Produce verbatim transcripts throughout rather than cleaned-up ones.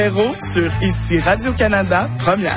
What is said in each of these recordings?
Héros sur Ici Radio-Canada, première.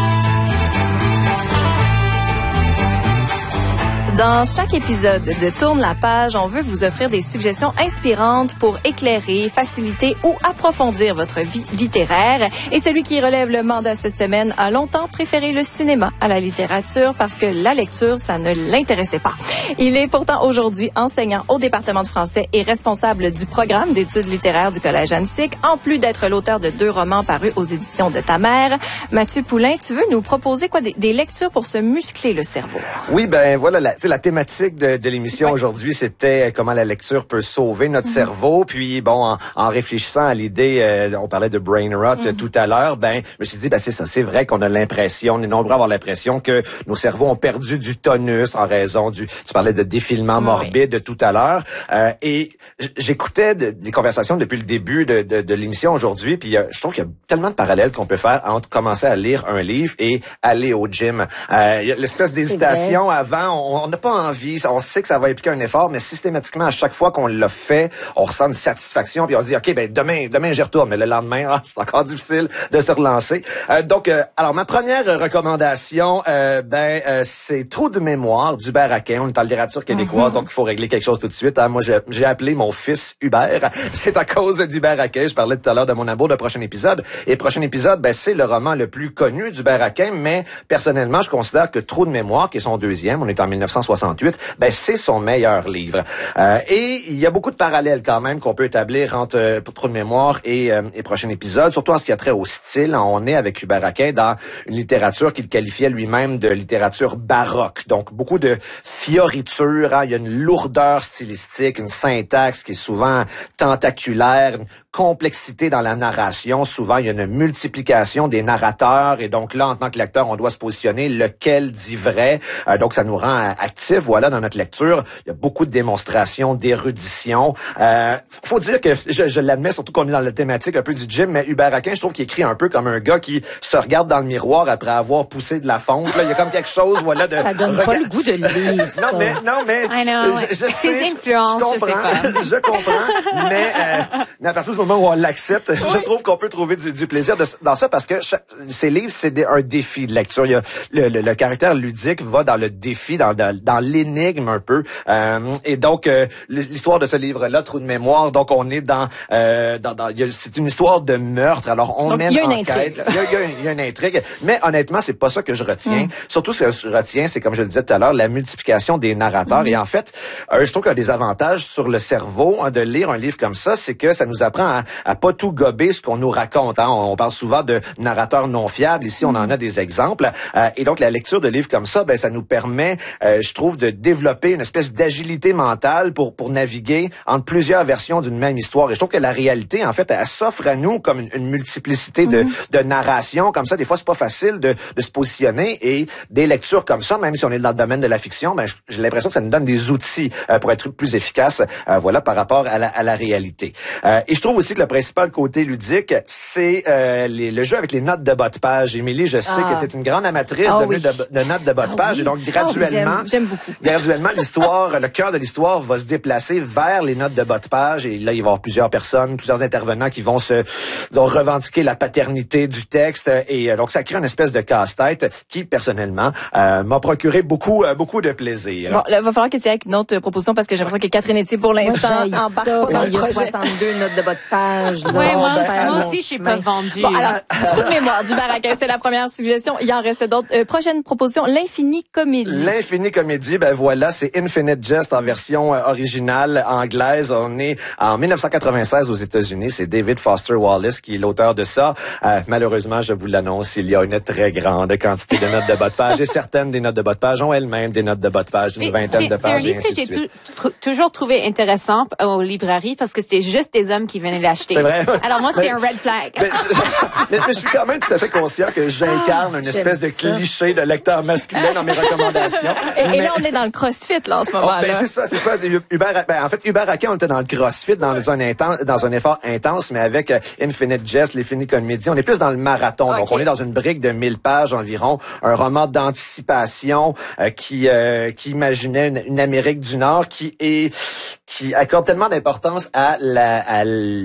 Dans chaque épisode de Tourne la page, on veut vous offrir des suggestions inspirantes pour éclairer, faciliter ou approfondir votre vie littéraire. Et celui qui relève le mandat cette semaine a longtemps préféré le cinéma à la littérature parce que la lecture, ça ne l'intéressait pas. Il est pourtant aujourd'hui enseignant au département de français et responsable du programme d'études littéraires du Collège Annecy, en plus d'être l'auteur de deux romans parus aux éditions de Ta Mère. Mathieu Poulain, tu veux nous proposer quoi, des, des lectures pour se muscler le cerveau? Oui, ben voilà, la, la thématique de, de l'émission ouais. aujourd'hui, c'était comment la lecture peut sauver notre mm-hmm. cerveau. Puis bon, en, en réfléchissant à l'idée, euh, on parlait de brain rot mm-hmm. tout à l'heure, ben je me suis dit, ben c'est ça, c'est vrai qu'on a l'impression, on est nombreux à avoir l'impression que nos cerveaux ont perdu du tonus en raison du, tu parlais de défilement morbide oui. tout à l'heure. Euh, et j'écoutais de, des conversations depuis le début de, de, de l'émission aujourd'hui, puis euh, je trouve qu'il y a tellement de parallèles qu'on peut faire entre commencer à lire un livre et aller au gym. Euh, il y a l'espèce d'hésitation avant, on n'a pas envie, on sait que ça va impliquer un effort, mais systématiquement, à chaque fois qu'on l'a fait, on ressent une satisfaction, puis on se dit, OK, ben demain, demain j'y retourne, mais le lendemain, ah, c'est encore difficile de se relancer. Euh, donc, euh, alors, ma première recommandation, euh, ben, euh, c'est Trou de mémoire d'Hubert Aquin. On est en littérature québécoise, mm-hmm. donc il faut régler quelque chose tout de suite. Hein. Moi, j'ai, j'ai appelé mon fils Hubert. C'est à cause d'Hubert Aquin. Je parlais tout à l'heure de mon amour de prochain épisode. Et prochain épisode, ben, c'est le roman le plus connu d'Hubert Aquin, mais personnellement, je considère que Trou de mémoire, qui est son deuxième, on est en dix-neuf cent soixante-huit, ben c'est son meilleur livre. Euh, et il y a beaucoup de parallèles quand même qu'on peut établir entre euh, Trou de mémoire et, euh, et prochain épisode, surtout en ce qui a trait au style. On est avec Hubert Aquin dans une littérature qu'il qualifiait lui-même de littérature baroque. Donc beaucoup de fioritures, hein. Il y a une lourdeur stylistique, une syntaxe qui est souvent tentaculaire, une complexité dans la narration. Souvent, il y a une multiplication des narrateurs et donc là, en tant que lecteur, on doit se positionner lequel dit vrai. Euh, donc ça nous rend actifs, voilà, dans notre lecture. Il y a beaucoup de démonstrations, d'érudition. Euh, faut dire que, je, je l'admets, surtout qu'on est dans la thématique un peu du gym, mais Hubert Aquin, je trouve qu'il écrit un peu comme un gars qui se regarde dans le miroir après avoir poussé de la fonte. Là, il y a comme quelque chose, voilà, de... Ça donne pas le goût de lire, ça. Non, mais, non, mais... I know. Je, je sais, Ses influences, je comprends, je sais pas. je comprends, mais, euh, mais à partir du moment où on l'accepte, oui. je trouve qu'on peut trouver du, du plaisir de, dans ça parce que chaque, ces livres, c'est des, un défi de lecture. Il y a, le, le, le caractère ludique va dans le défi, dans, dans, dans l'énigme un peu. Euh, et donc, euh, l'histoire de ce livre-là, Trou de mémoire, donc on est dans... Euh, dans, dans y a, c'est une histoire de meurtre, alors on donc, mène enquête. Il y, a, il, y a, il y a une intrigue, mais honnêtement, c'est pas ça que je retiens. Mm. Surtout, ce que je retiens, c'est, comme je le disais tout à l'heure, la multiplication des narrateurs. Mm. Et en fait, euh, je trouve qu'un des avantages sur le cerveau hein, de lire un livre comme ça, c'est que ça nous apprend à, à pas tout gober ce qu'on nous raconte. Hein. On, on parle souvent de narrateurs non fiables. Ici, on en a des exemples. Euh, et donc, la lecture de livres comme ça, ben, ça nous permet, euh, je trouve, de développer une espèce d'agilité mentale pour pour naviguer entre plusieurs versions d'une même histoire. Et je trouve que la réalité, en fait, elle s'offre à nous comme une, une multiplicité de, mm-hmm. de narrations. Comme ça, des fois, c'est pas facile de, de se positionner. Et des lectures comme ça, même si on est dans le domaine de la fiction, ben, j'ai l'impression que ça nous donne des outils euh, pour être plus efficaces, euh, voilà, par rapport à la, à la réalité. Euh, et je trouve aussi que le principal côté ludique, c'est euh, les, le jeu avec les notes de bas de page. Émilie, je sais ah. que tu es une grande amatrice ah, de, oui. de, de notes de bas de page. Ah, oui. Et donc, graduellement, oh, j'aime, j'aime beaucoup. graduellement, l'histoire, le cœur de l'histoire va se déplacer vers les notes de bas de page. Et là, il va y avoir plusieurs personnes, plusieurs intervenants qui vont se vont revendiquer la paternité du texte. Et euh, donc, ça crée une espèce de casse-tête qui, personnellement, euh, m'a procuré beaucoup, euh, beaucoup de plaisir. Bon, là, il va falloir que tu aies avec une autre proposition parce que j'ai l'impression que Catherine Etier, pour l'instant, embarque pas quand il y a soixante-deux notes de bas de page. Oui, moi, moi aussi, je suis pas vendue. Bon, alors, Trou de mémoire du Hubert Aquin, c'était la première suggestion. Il en reste d'autres. Euh, prochaine proposition, l'Infini Comédie. L'Infini Comédie, ben voilà, c'est Infinite Jest en version euh, originale anglaise. On est en dix-neuf cent quatre-vingt-seize aux États-Unis. C'est David Foster Wallace qui est l'auteur de ça. Euh, malheureusement, je vous l'annonce, il y a une très grande quantité de notes de bas de page et certaines des notes de bas de page ont elles-mêmes des notes de bas de page d'une vingtaine de pages. C'est un livre que j'ai tou- t- toujours trouvé intéressant aux librairies parce que c'était juste des hommes qui venaient l'acheter. C'est vrai. Alors moi, c'est mais, un red flag. Mais je, mais, mais je suis quand même tout à fait conscient que j'incarne une espèce de cliché de lecteur masculin dans mes recommandations. Et, mais... et là, on est dans le crossfit, là, en ce moment-là. Oh, ben, c'est ça, c'est ça. Hubert, ben, en fait, Hubert Aquin, on était dans le crossfit, dans, ouais. un, intense, dans un effort intense, mais avec euh, Infinite Jest, l'Infini Comédie, on est plus dans le marathon. Okay. Donc, on est dans une brique de mille pages environ, un roman d'anticipation euh, qui euh, qui imaginait une, une Amérique du Nord qui est qui accorde tellement d'importance à la à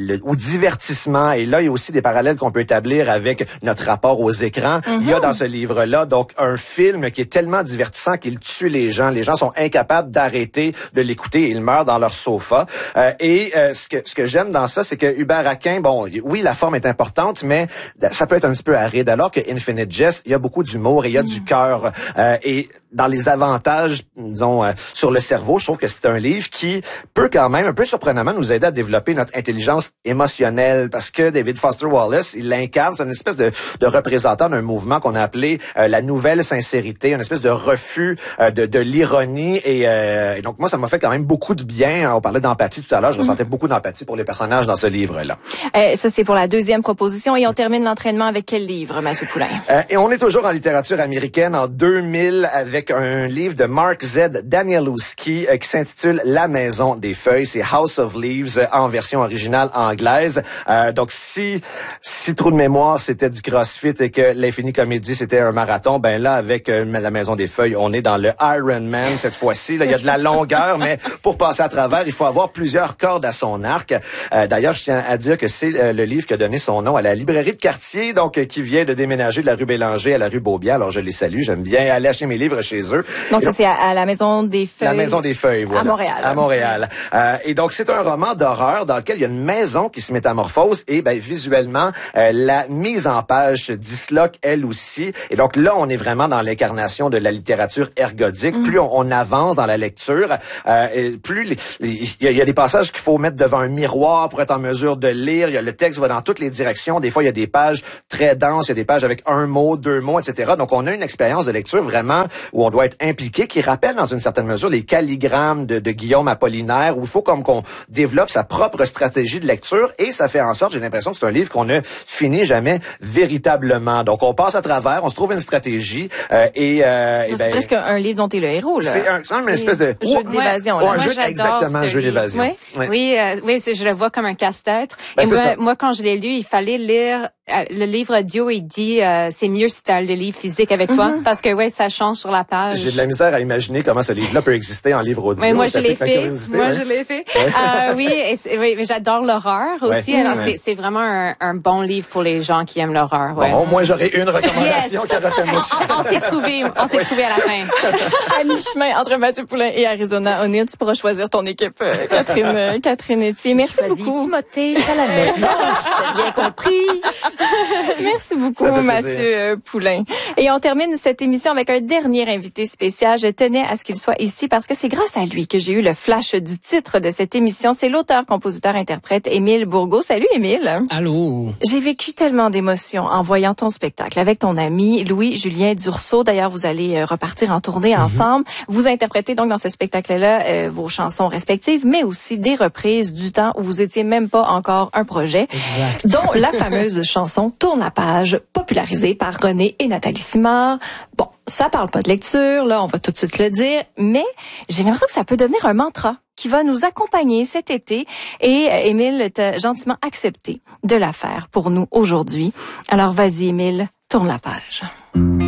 le, au divertissement. Et là, il y a aussi des parallèles qu'on peut établir avec notre rapport aux écrans. Mm-hmm. Il y a dans ce livre-là, donc, un film qui est tellement divertissant qu'il tue les gens. Les gens sont incapables d'arrêter de l'écouter. Ils meurent dans leur sofa. Euh, et euh, ce que ce que j'aime dans ça, c'est que Hubert Aquin, bon, oui, la forme est importante, mais ça peut être un petit peu aride. Alors que Infinite Jest, il y a beaucoup d'humour et il y a mm. du cœur. Euh, et dans les avantages, disons, euh, sur le cerveau, je trouve que c'est un livre qui peut quand même, un peu surprenamment, nous aider à développer notre intelligence émotionnelle. Parce que David Foster Wallace, il l'incarne, c'est une espèce de, de représentant d'un mouvement qu'on a appelé euh, la nouvelle sincérité, une espèce de refus euh, de, de l'ironie. Et, euh, et donc, moi, ça m'a fait quand même beaucoup de bien. On parlait d'empathie tout à l'heure. Je mm-hmm. ressentais beaucoup d'empathie pour les personnages dans ce livre-là. Euh, ça, c'est pour la deuxième proposition. Et on termine l'entraînement avec quel livre, Mathieu Poulain? Euh, et on est toujours en littérature américaine en deux mille avec un livre de Mark Z. Danielewski euh, qui s'intitule La Maison des Feuilles. C'est House of Leaves euh, en version originale anglaise. Euh, donc, si si Trou de mémoire, c'était du CrossFit et que l'Infini Comédie, c'était un marathon, ben là, avec euh, La Maison des Feuilles, on est dans le Ironman cette fois-ci. Là, il y a de la longueur, mais pour passer à travers, il faut avoir plusieurs cordes à son arc. Euh, d'ailleurs, je tiens à dire que c'est euh, le livre qui a donné son nom à la librairie de quartier, donc euh, qui vient de déménager de la rue Bélanger à la rue Beaubien. Alors, je les salue. J'aime bien aller acheter mes livres chez eux. Donc, ça, c'est à, à la Maison des Feuilles. La Maison des Feuilles, voilà. À Montréal. À Montréal. Euh, et donc, c'est un roman d'horreur dans lequel il y a une maison qui se métamorphose et, ben, visuellement, euh, la mise en page se disloque elle aussi. Et donc, là, on est vraiment dans l'incarnation de la littérature ergodique. Mm. Plus on, on avance dans la lecture, euh, et plus les, les, il, y a, il y a des passages qu'il faut mettre devant un miroir pour être en mesure de lire. Il y a, le texte va dans toutes les directions. Des fois, il y a des pages très denses, il y a des pages avec un mot, deux mots, et cetera. Donc, on a une expérience de lecture vraiment où on doit être impliqué, qui rappelle dans une certaine mesure les calligrammes de, de Guillaume Apollinaire, où il faut comme qu'on développe sa propre stratégie de lecture, et ça fait en sorte, j'ai l'impression que c'est un livre qu'on ne finit jamais véritablement. Donc, on passe à travers, on se trouve une stratégie, euh, et... Euh, c'est et ben, presque un livre dont t'es le héros, là. C'est un, c'est une espèce de... Jeu d'évasion, ouais, là. un Moi, jeu, j'adore exactement, un jeu livre. d'évasion. Oui, ouais. oui, euh, oui, je le vois comme un casse-tête. Ben, et moi, ça. moi, quand je l'ai lu, il fallait lire euh, le livre audio. Il dit euh, c'est mieux si t'as le livre physique avec toi, mm-hmm. parce que ouais, ça change sur la page. J'ai de la misère à imaginer comment ce livre-là peut exister en livre audio. Oui, moi, ça je l'ai fait. Moi, ouais. je l'ai fait. euh, oui, et oui, mais j'adore l'horreur aussi. Ouais. Alors, ouais. c'est, c'est vraiment un, un bon livre pour les gens qui aiment l'horreur. Ouais. Bon, au moins, j'aurais une recommandation yes. qui aurait fait moi. On, on s'est trouvé, on s'est trouvé à la fin. À mi-chemin entre Mathieu Poulain et Arizona O'Neill, tu pourras choisir ton équipe, euh, Catherine, euh, Catherine Etier. Merci Choisis beaucoup. Timothée Chalamet. Non, j'ai bien compris. Merci beaucoup, Mathieu Poulain. Et on termine cette émission avec un dernier invité spécial. Je tenais à ce qu'il soit ici parce que c'est grâce à lui que j'ai eu le flash du titre de cette émission. C'est l'auteur, compositeur, interprète Émile Bourgault. Salut, Émile. Allô. J'ai vécu tellement d'émotions en voyant ton spectacle avec ton ami Louis-Julien Dursault. D'ailleurs, vous allez repartir en tournée mm-hmm. ensemble. Vous interprétez donc dans ce spectacle-là euh, vos chansons respectives, mais aussi des reprises du temps où vous étiez même pas encore un projet. Exact. Dont la fameuse chanson Tourne la page, popularisée par René et Nathalie Simard. Bon, ça parle pas de lecture, là, on va tout de suite le dire, mais j'ai l'impression que ça peut devenir un mantra qui va nous accompagner cet été. Et euh, Émile t'a gentiment accepté de la faire pour nous aujourd'hui. Alors vas-y, Émile, tourne la page.